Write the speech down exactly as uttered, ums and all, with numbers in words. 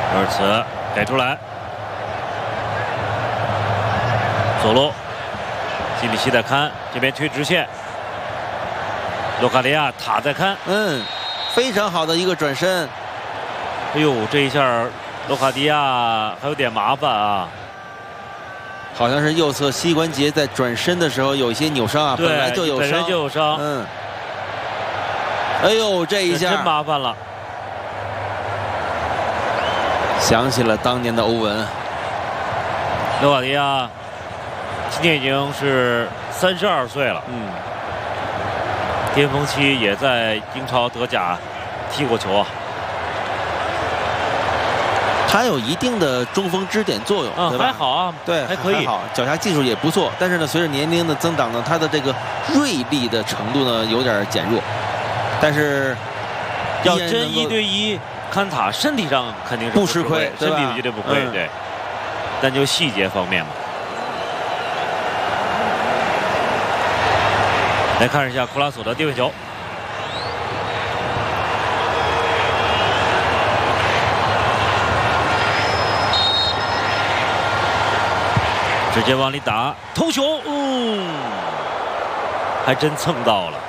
罗尔茨给出来，左路，基里希在看，这边推直线，洛卡利亚塔在看， 嗯，非常好的一个转身。 哎呦，这一下洛卡迪亚还有点麻烦啊。 好像是右侧膝关节在转身的时候有一些扭伤啊，本来就有伤， 本来就有伤。 嗯。哎呦，这一下真麻烦了。 想起了当年的欧文。 洛卡迪亚今年已经是三十二岁了， 嗯， 巅峰期也在英超德甲踢过球啊。 他有一定的中锋支点作用， 嗯， 对吧？ 还好啊， 对， 还可以， 好，脚下技术也不错。但是呢，随着年龄的增长呢，他的这个锐利的程度呢有点减弱。但是要真一对一看塔，身体上肯定是不吃亏， 身体绝对不亏， 嗯、 对。但就细节方面嘛，来看一下库拉索的定位球。 直接往里打，头球，嗯，还真蹭到了。